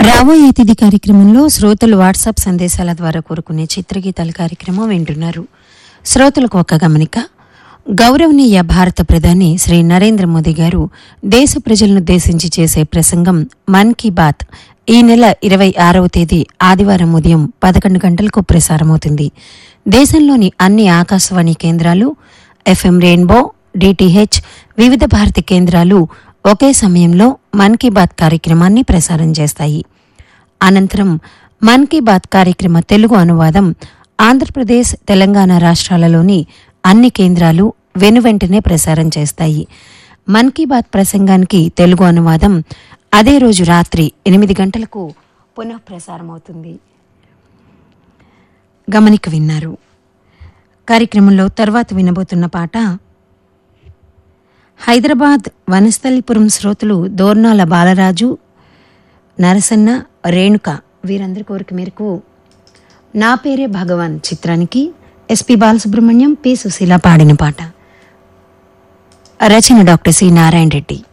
రాబోయే తిథి కార్యక్రమంలో శ్రోతలు వాట్సాప్ సందేశాల ద్వారా కోరుకునే చిత్రగీతాల కార్యక్రమం వింటున్నారు. శ్రోతలకు ఒక గమనిక. గౌరవనీయ భారత ప్రధాని శ్రీ నరేంద్ర మోదీ గారు దేశ ప్రజలనుద్దేశించి చేసే ప్రసంగం మన్ కీ బాత్ ఈ నెల 26వ తేదీ ఆదివారం ఉదయం 11 గంటలకు ప్రసారమవుతుంది. దేశంలోని అన్ని ఆకాశవాణి కేంద్రాలు, ఎఫ్ఎం రెయిన్బో, డిటిహెచ్, వివిధ భారతి కేంద్రాలు ఒకే సమయంలో మన్ కీ బాత్ కార్యక్రమాన్ని ప్రసారం చేస్తాయి. అనంతరం మన్ కీ బాత్ కార్యక్రమ తెలుగు అనువాదం ఆంధ్రప్రదేశ్, తెలంగాణ రాష్ట్రాలలోని అన్ని కేంద్రాలు వెనువెంటనే ప్రసారం చేస్తాయి. మన్ కీ బాత్ ప్రసంగానికి తెలుగు అనువాదం అదే రోజు రాత్రి 8 గంటలకు పునః ప్రసారమవుతుంది. గమనిక విన్నారు. కార్యక్రమంలో తర్వాత వినబోతున్న పాట హైదరాబాద్ వనస్థలిపురం శ్రోతలు దోర్నాల బాలరాజు, నరసన్న, రేణుక వీరందరి కోరిక మేరకు నా పేరే భగవాన్ చిత్రానికి ఎస్పి బాలసుబ్రహ్మణ్యం, పి సుశీల పాడిన పాట. రచన డాక్టర్ సి నారాయణ రెడ్డి.